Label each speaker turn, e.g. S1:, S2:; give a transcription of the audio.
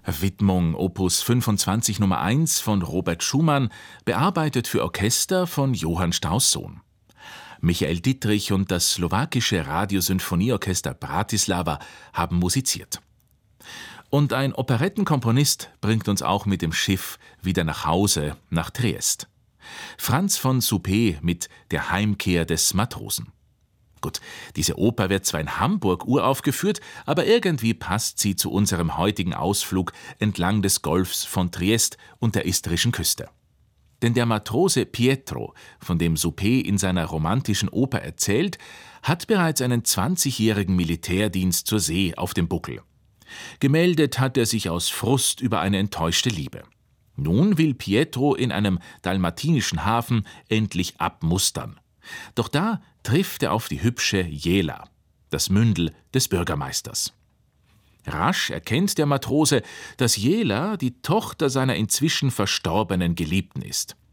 S1: Widmung Opus 25 Nummer 1 von Robert Schumann, bearbeitet für Orchester von Johann Strauss Sohn. Michael Dittrich und das slowakische Radiosinfonieorchester Bratislava haben musiziert. Und ein Operettenkomponist bringt uns auch mit dem Schiff wieder nach Hause, nach Triest. Franz von Suppé mit Der Heimkehr des Matrosen. Gut, diese Oper wird zwar in Hamburg uraufgeführt, aber irgendwie passt sie zu unserem heutigen Ausflug entlang des Golfs von Triest und der istrischen Küste. Denn der Matrose Pietro, von dem Suppé in seiner romantischen Oper erzählt, hat bereits einen 20-jährigen Militärdienst zur See auf dem Buckel. Gemeldet hat er sich aus Frust über eine enttäuschte Liebe. Nun will Pietro in einem dalmatinischen Hafen endlich abmustern. Doch da trifft er auf die hübsche Jela, das Mündel des Bürgermeisters. Rasch erkennt der Matrose, dass Jela die Tochter seiner inzwischen verstorbenen Geliebten ist.